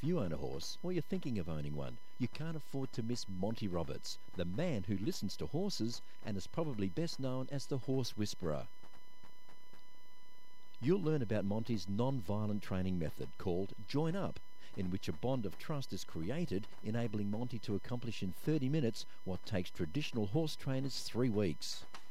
you own a horse, or you're thinking of owning one, you can't afford to miss Monty Roberts, the man who listens to horses and is probably best known as the Horse Whisperer. You'll learn about Monty's non-violent training method called Join Up, in which a bond of trust is created, enabling Monty to accomplish in 30 minutes what takes traditional horse trainers 3 weeks.